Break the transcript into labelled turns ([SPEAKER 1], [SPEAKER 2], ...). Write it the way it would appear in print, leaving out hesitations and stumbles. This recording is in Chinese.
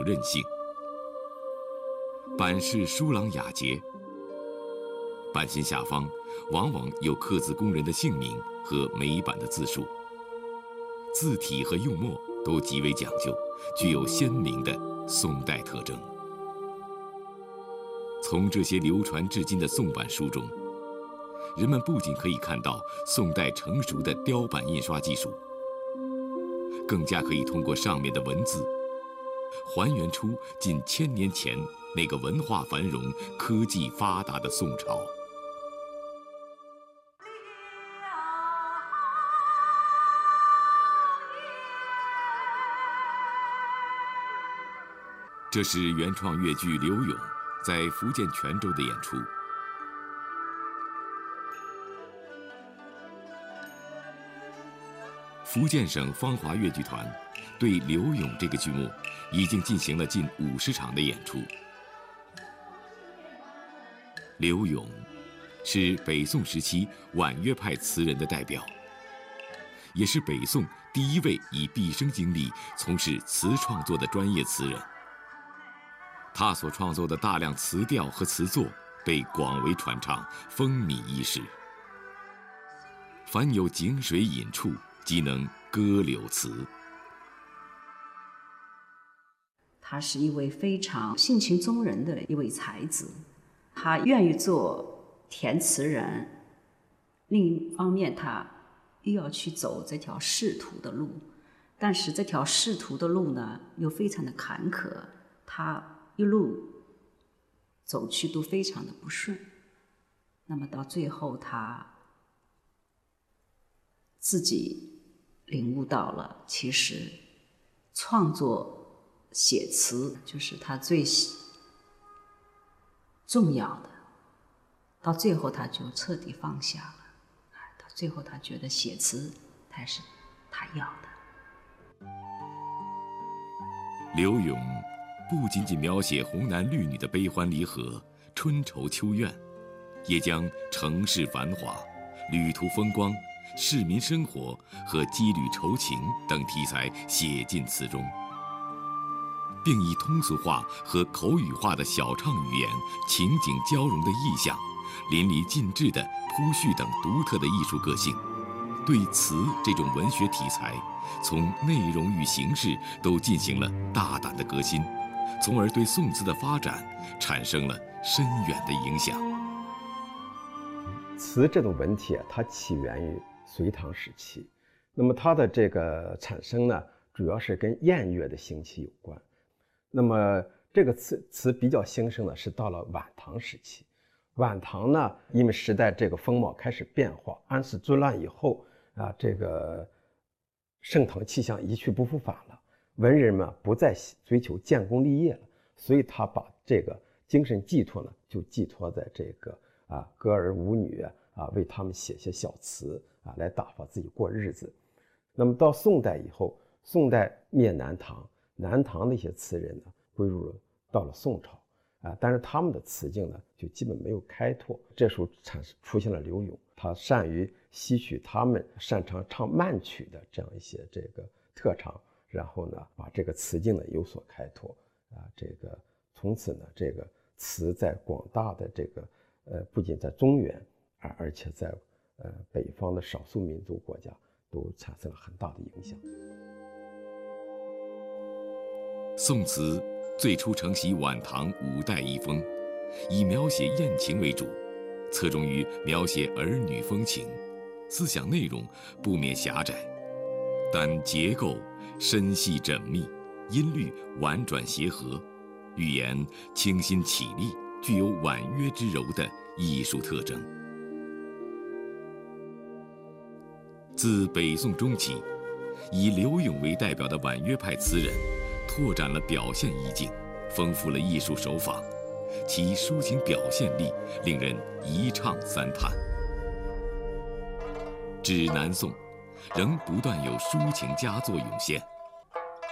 [SPEAKER 1] 任性。版式疏朗雅洁，版心下方往往有刻字工人的姓名和美版的字数，字体和用墨都极为讲究，具有鲜明的宋代特征。从这些流传至今的宋版书中，人们不仅可以看到宋代成熟的雕版印刷技术，更加可以通过上面的文字，还原出近1000年前那个文化繁荣、科技发达的宋朝。这是原创越剧柳永在福建泉州的演出。福建省芳华越剧团对柳永这个剧目已经进行了近50场的演出。柳永是北宋时期婉约派词人的代表，也是北宋第一位以毕生精力从事词创作的专业词人。他所创作的大量词调和词作被广为传唱，风靡一时。凡有井水饮处，即能歌柳词。
[SPEAKER 2] 他是一位非常性情中人的一位才子，他愿意做填词人，另一方面他又要去走这条仕途的路，但是这条仕途的路呢又非常的坎坷，他一路走去都非常的不顺。那么到最后他自己领悟到了，其实创作写词就是他最重要的。到最后他就彻底放下了，到最后他觉得写词才是他要的。
[SPEAKER 1] 柳永不仅仅描写红男绿女的悲欢离合、春愁秋怨，也将城市繁华、旅途风光、市民生活和羁旅愁情等题材写进词中，并以通俗化和口语化的小唱语言、情景交融的意象、淋漓尽致的铺叙等独特的艺术个性，对词这种文学题材从内容与形式都进行了大胆的革新，从而对宋词的发展产生了深远的影响。
[SPEAKER 3] 词这种文体它起源于隋唐时期，那么它的这个产生呢，主要是跟宴乐的兴起有关。那么这个词比较兴盛的是到了晚唐时期。晚唐呢，因为时代这个风貌开始变化，安史之乱以后啊，这个盛唐气象一去不复返了，文人们不再追求建功立业了，所以他把这个精神寄托呢，就寄托在这个歌儿舞女为他们写些小词来打发自己过日子。那么到宋代以后，宋代灭南唐，南唐的一些词人呢归入了到了宋朝但是他们的词境呢就基本没有开拓。这时候出现了柳永，他善于吸取他们擅长唱慢曲的这样一些这个特长，然后呢把这个词境呢有所开拓这个从此呢这个词在广大的这个不仅在中原而且在北方的少数民族国家都产生了很大的影响。
[SPEAKER 1] 宋词最初承袭晚唐五代遗风，以描写艳情为主，侧重于描写儿女风情，思想内容不免狭窄，但结构深细缜密，音律婉转协和，语言清新绮丽，具有婉约之柔的艺术特征。自北宋中期，以柳永为代表的婉约派词人拓展了表现意境，丰富了艺术手法，其抒情表现力令人一唱三叹。至南宋，仍不断有抒情佳作涌现。